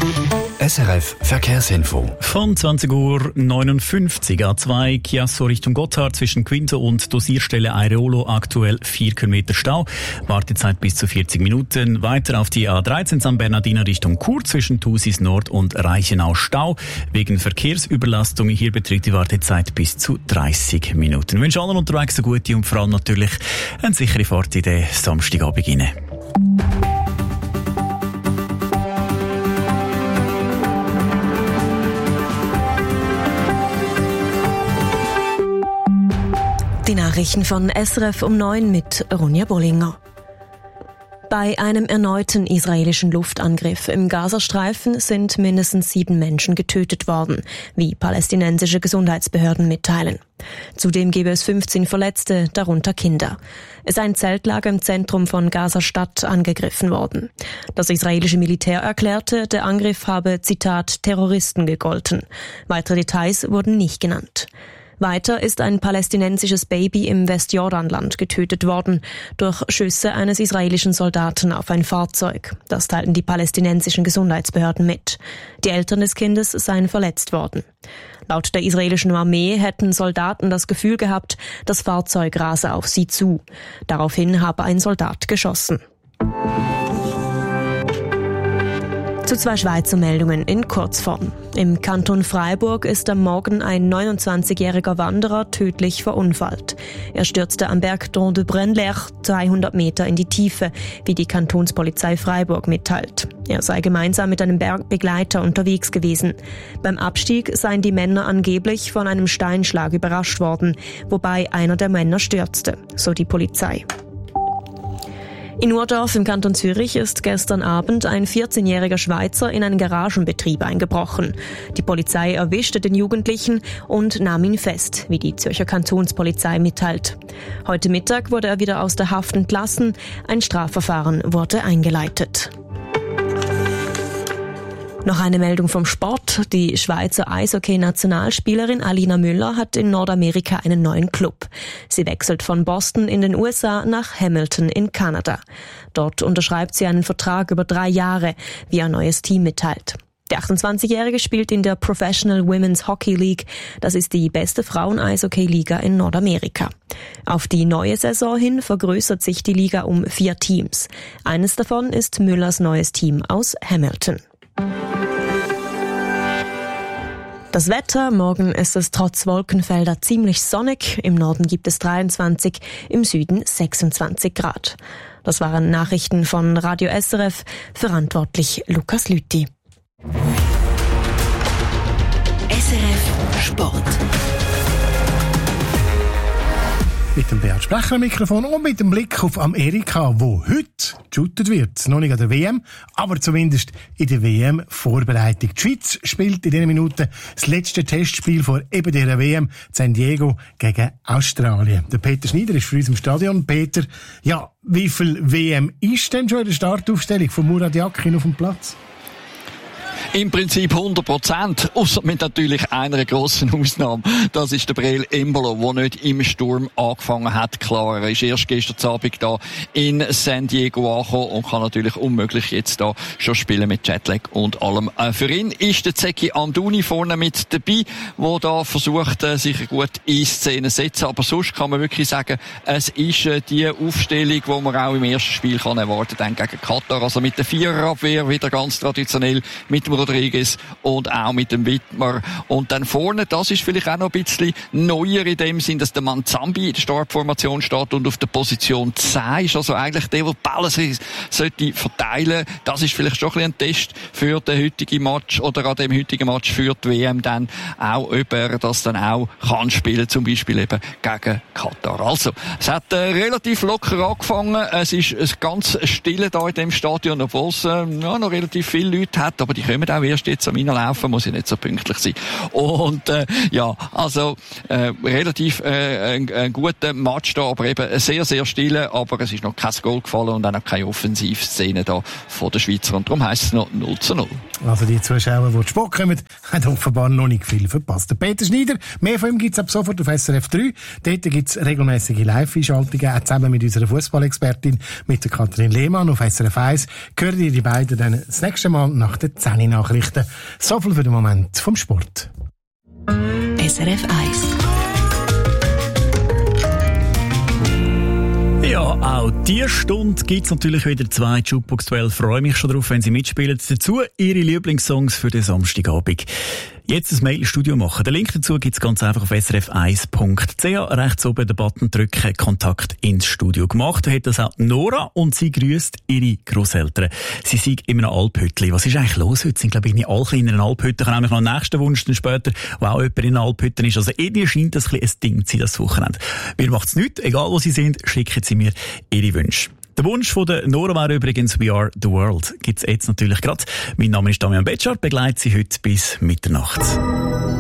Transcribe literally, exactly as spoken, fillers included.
S R F Verkehrsinfo. Von zwanzig Uhr neunundfünfzig A zwei Chiasso Richtung Gotthard zwischen Quinto und Dosierstelle Airolo aktuell vier Kilometer Stau. Wartezeit bis zu vierzig Minuten. Weiter auf die A dreizehn San Bernardino Richtung Chur zwischen Thusis Nord und Reichenau Stau. Wegen Verkehrsüberlastung hier beträgt die Wartezeit bis zu dreißig Minuten. Ich wünsche allen unterwegs eine gute und vor allem natürlich eine sichere Fahrt in den Samstagabend rein. Die Nachrichten von S R F um neun mit Ronja Bollinger. Bei einem erneuten israelischen Luftangriff im Gazastreifen sind mindestens sieben Menschen getötet worden, wie palästinensische Gesundheitsbehörden mitteilen. Zudem gebe es fünfzehn Verletzte, darunter Kinder. Es sei ein Zeltlager im Zentrum von Gaza-Stadt angegriffen worden. Das israelische Militär erklärte, der Angriff habe, Zitat, Terroristen gegolten. Weitere Details wurden nicht genannt. Weiter ist ein palästinensisches Baby im Westjordanland getötet worden durch Schüsse eines israelischen Soldaten auf ein Fahrzeug. Das teilten die palästinensischen Gesundheitsbehörden mit. Die Eltern des Kindes seien verletzt worden. Laut der israelischen Armee hätten Soldaten das Gefühl gehabt, das Fahrzeug rase auf sie zu. Daraufhin habe ein Soldat geschossen. Zu zwei Schweizer Meldungen in Kurzform. Im Kanton Freiburg ist am Morgen ein neunundzwanzigjähriger Wanderer tödlich verunfallt. Er stürzte am Berg Dent de Brenler zweihundert Meter in die Tiefe, wie die Kantonspolizei Freiburg mitteilt. Er sei gemeinsam mit einem Bergbegleiter unterwegs gewesen. Beim Abstieg seien die Männer angeblich von einem Steinschlag überrascht worden, wobei einer der Männer stürzte, so die Polizei. In Urdorf im Kanton Zürich ist gestern Abend ein vierzehnjähriger Schweizer in einen Garagenbetrieb eingebrochen. Die Polizei erwischte den Jugendlichen und nahm ihn fest, wie die Zürcher Kantonspolizei mitteilt. Heute Mittag wurde er wieder aus der Haft entlassen. Ein Strafverfahren wurde eingeleitet. Noch eine Meldung vom Sport. Die Schweizer Eishockey-Nationalspielerin Alina Müller hat in Nordamerika einen neuen Club. Sie wechselt von Boston in den U S A nach Hamilton in Kanada. Dort unterschreibt sie einen Vertrag über drei Jahre, wie ein neues Team mitteilt. Die achtundzwanzigjährige spielt in der Professional Women's Hockey League. Das ist die beste Frauen-Eishockey-Liga in Nordamerika. Auf die neue Saison hin vergrößert sich die Liga um vier Teams. Eines davon ist Müllers neues Team aus Hamilton. Das Wetter, morgen ist es trotz Wolkenfelder ziemlich sonnig. Im Norden gibt es dreiundzwanzig, im Süden sechsundzwanzig Grad. Das waren Nachrichten von Radio S R F, verantwortlich Lukas Lüthi. S R F Sport. Mit dem Beat Sprecher am Mikrofon und mit dem Blick auf Amerika, wo heute geshootet wird. Noch nicht an der W M, aber zumindest in der W M-Vorbereitung. Die Schweiz spielt in diesen Minuten das letzte Testspiel vor eben dieser W M San Diego gegen Australien. Der Peter Schneider ist für uns im Stadion. Peter, ja, wie viel W M ist denn schon in der Startaufstellung von Murat Yakin auf dem Platz? Im Prinzip hundert Prozent, ausser mit natürlich einer grossen Ausnahme. Das ist der Breel Embolo, der nicht im Sturm angefangen hat. Klar, er ist erst gestern Abend da in San Diego angekommen und kann natürlich unmöglich jetzt da schon spielen mit Jetlag und allem. Äh, für ihn ist der Zeki Amdouni vorne mit dabei, der da versucht, äh, sich gut in Szene zu setzen. Aber sonst kann man wirklich sagen, es ist äh, die Aufstellung, die man auch im ersten Spiel kann erwarten dann gegen Katar. Also mit der Viererabwehr wieder ganz traditionell, mit dem Rodriguez und auch mit dem Wittmer. Und dann vorne, das ist vielleicht auch noch ein bisschen neuer in dem Sinn, dass der Manzambi in der Startformation steht und auf der Position zehn ist. Also eigentlich der, der die Bälle sollte verteilen. Das ist vielleicht schon ein, ein Test für den heutigen Match oder an dem heutigen Match für die W M dann auch, ob er das dann auch kann spielen, zum Beispiel eben gegen Katar. Also, es hat äh, relativ locker angefangen. Es ist äh, ganz still da in dem Stadion, obwohl es äh, ja, noch relativ viele Leute hat, aber die kommen auch erst jetzt am Reinlaufen, muss ja nicht so pünktlich sein. Und äh, ja, also äh, relativ äh, ein, ein guter Match da, aber eben sehr, sehr still, aber es ist noch kein Goal gefallen und auch noch keine Offensivszene da von der Schweizer und darum heisst es noch null zu null. Also die Zuschauer, die zu spät kommen, haben offenbar noch nicht viel verpasst. Der Peter Schneider, mehr von ihm gibt's ab sofort auf S R F drei. Dort gibt's regelmäßige Live-Einschaltungen, auch zusammen mit unserer Fußballexpertin, mit der Katrin Lehmann auf S R F eins. Hören ihr die beiden dann das nächste Mal nach der zehn Nachrichten. So viel für den Moment vom Sport. S R F eins. Ja, auch diese Stunde gibt es natürlich wieder zwei Jukebox-Duell. Freue mich schon darauf, wenn Sie mitspielen. Dazu Ihre Lieblingssongs für den Samstagabend. Jetzt ein Mail ins Studio machen. Den Link dazu gibt es ganz einfach auf s r f eins punkt c h. Rechts oben den Button drücken, Kontakt ins Studio. Gemacht hat das auch Nora und sie grüßt ihre Grosseltern. Sie sind in einem Alphütli. Was ist eigentlich los heute? Sind, glaube ich, alle in einer Alphütte. Ich habe nämlich noch einen nächsten Wunsch dann später, wo auch jemand in einer Alphütte ist. Also irgendwie scheint das ein, ein Ding zu sein, das Wochenende. Mir macht es nichts. Egal wo Sie sind, schicken Sie mir Ihre Wünsche. Der Wunsch von der Nora wäre übrigens «We are the world». Gibt's jetzt natürlich gerade. Mein Name ist Damian Betschart, begleite Sie heute bis Mitternacht.